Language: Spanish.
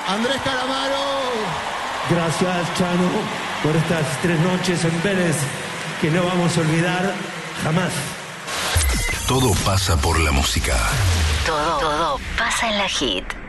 Andrés Calamaro. Gracias, Chano, por estas 3 noches en Vélez que no vamos a olvidar jamás. Todo pasa por la música. Todo pasa en la hit.